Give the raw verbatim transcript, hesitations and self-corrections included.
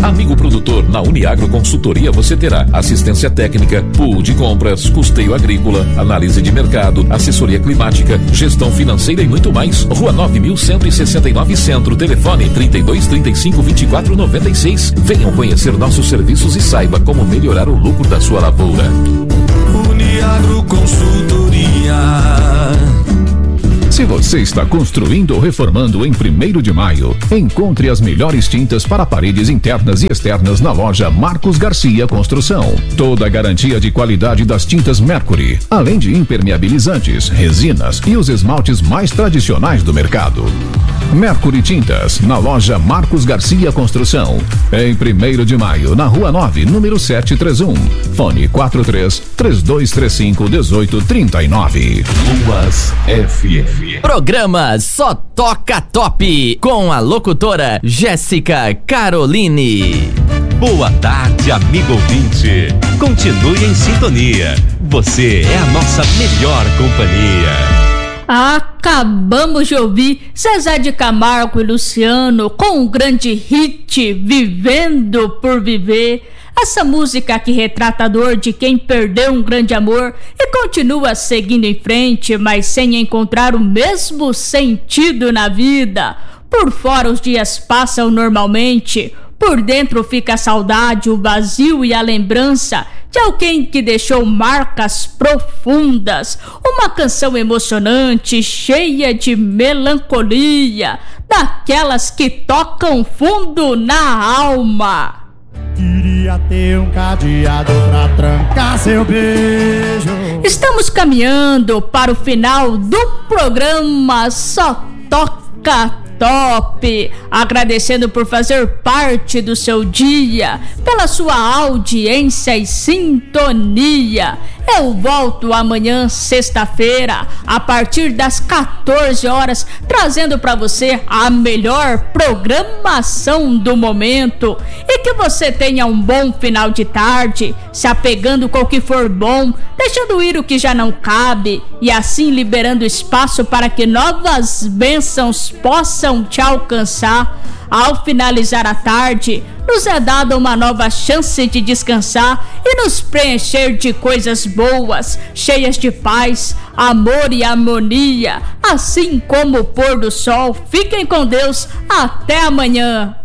Amigo produtor, na Uniagro Consultoria você terá assistência técnica, pool de compras, custeio agrícola, análise de mercado, assessoria climática, gestão financeira e muito mais. Rua nove mil cento e sessenta e nove Centro, telefone trinta e dois, trinta e cinco, vinte e quatro, noventa e seis. Venham conhecer nossos serviços e saiba como melhorar o lucro da sua lavoura. Uniagro Consultoria. Se você está construindo ou reformando em primeiro de maio, encontre as melhores tintas para paredes internas e externas na loja Marcos Garcia Construção. Toda a garantia de qualidade das tintas Mercury, além de impermeabilizantes, resinas e os esmaltes mais tradicionais do mercado. Mercury Tintas, na loja Marcos Garcia Construção, em primeiro de maio, na Rua nove, número setecentos e trinta e um. Fone quatro três, três dois três cinco, um oito três nove. Ruas F M. Programa Só Toca Top, com a locutora Jéssica Caroline. Boa tarde, amigo ouvinte. Continue em sintonia. Você é a nossa melhor companhia. Acabamos de ouvir Zezé de Camargo e Luciano com o grande hit Vivendo por Viver. Essa música que retrata a dor de quem perdeu um grande amor e continua seguindo em frente, mas sem encontrar o mesmo sentido na vida. Por fora os dias passam normalmente, por dentro fica a saudade, o vazio e a lembrança de alguém que deixou marcas profundas. Uma canção emocionante, cheia de melancolia, daquelas que tocam fundo na alma. Queria ter um cadeado pra trancar seu beijo. Estamos caminhando para o final do programa Só Toca Top, agradecendo por fazer parte do seu dia, pela sua audiência e sintonia. Eu volto amanhã, sexta-feira, a partir das quatorze horas, trazendo para você a melhor programação do momento. E que você tenha um bom final de tarde, se apegando com o que for bom, deixando ir o que já não cabe e assim liberando espaço para que novas bênçãos possam te alcançar. Ao finalizar a tarde, nos é dada uma nova chance de descansar e nos preencher de coisas boas, cheias de paz, amor e harmonia, assim como o pôr do sol. Fiquem com Deus, até amanhã.